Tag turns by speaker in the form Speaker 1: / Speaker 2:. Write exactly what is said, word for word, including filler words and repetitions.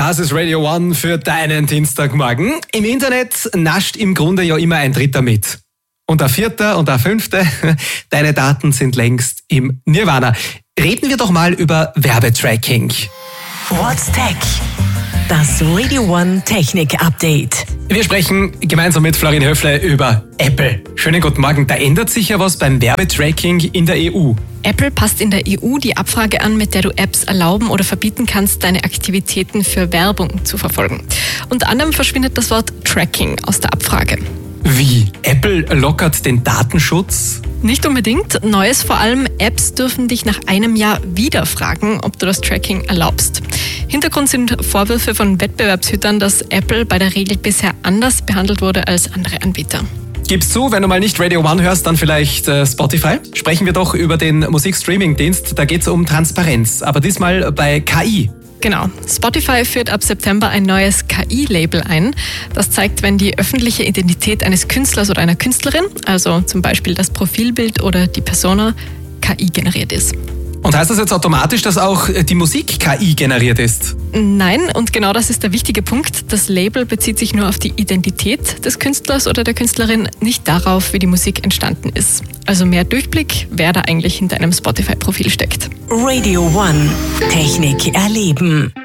Speaker 1: Das ist Radio One für deinen Dienstagmorgen. Im Internet nascht im Grunde ja immer ein Dritter mit. Und der Vierte und der Fünfte, deine Daten sind längst im Nirvana. Reden wir doch mal über Werbetracking.
Speaker 2: What's Tech? Das Radio One Technik Update.
Speaker 1: Wir sprechen gemeinsam mit Florin Höfle über Apple. Schönen guten Morgen. Da ändert sich ja was beim Werbetracking in der E U.
Speaker 3: Apple passt in der E U die Abfrage an, mit der du Apps erlauben oder verbieten kannst, deine Aktivitäten für Werbung zu verfolgen. Unter anderem verschwindet das Wort Tracking aus der Abfrage.
Speaker 1: Wie? Apple lockert den Datenschutz?
Speaker 3: Nicht unbedingt. Neues vor allem, Apps dürfen dich nach einem Jahr wieder fragen, ob du das Tracking erlaubst. Hintergrund sind Vorwürfe von Wettbewerbshütern, dass Apple bei der Regel bisher anders behandelt wurde als andere Anbieter.
Speaker 1: Gib's zu, wenn du mal nicht Radio One hörst, dann vielleicht äh, Spotify. Sprechen wir doch über den Musikstreaming-Dienst. Da geht's um Transparenz, aber diesmal bei K I.
Speaker 3: Genau. Spotify führt ab September ein neues K I-Label ein. Das zeigt, wenn die öffentliche Identität eines Künstlers oder einer Künstlerin, also zum Beispiel das Profilbild oder die Persona, K I generiert ist.
Speaker 1: Und heißt das jetzt automatisch, dass auch die Musik K I generiert ist?
Speaker 3: Nein, und genau das ist der wichtige Punkt. Das Label bezieht sich nur auf die Identität des Künstlers oder der Künstlerin, nicht darauf, wie die Musik entstanden ist. Also mehr Durchblick, wer da eigentlich hinter einem Spotify-Profil steckt.
Speaker 2: Radio One Technik erleben.